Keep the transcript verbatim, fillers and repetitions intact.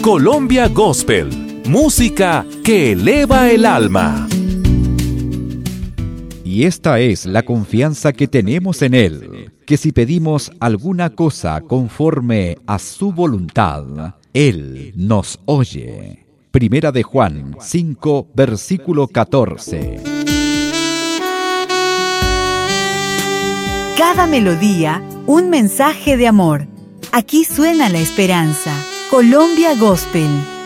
Colombia Gospel, música que eleva el alma. Y esta es la confianza que tenemos en Él, que si pedimos alguna cosa conforme a su voluntad, Él nos oye. Primera de Juan cinco, versículo catorce. Cada melodía, un mensaje de amor. Aquí suena la esperanza. Colombia Gospel.